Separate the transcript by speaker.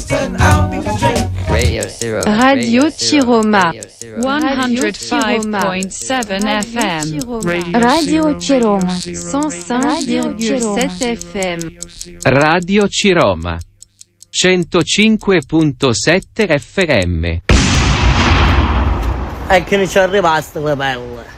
Speaker 1: Radio Ciroma
Speaker 2: 105.7 FM.
Speaker 1: Radio Ciroma 105,7 FM.
Speaker 3: Radio Ciroma 105.7 FM.
Speaker 4: Che non ci è rimasto quelle pelle.